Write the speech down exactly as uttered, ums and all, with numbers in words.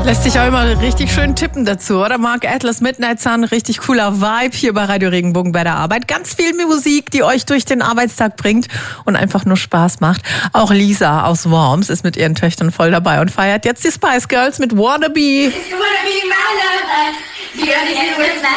Lässt sich auch immer richtig schön tippen dazu, oder? Mark Atlas, Midnight Sun, richtig cooler Vibe hier bei Radio Regenbogen bei der Arbeit. Ganz viel Musik, die euch durch den Arbeitstag bringt und einfach nur Spaß macht. Auch Lisa aus Worms ist mit ihren Töchtern voll dabei und feiert jetzt die Spice Girls mit Wanna Be.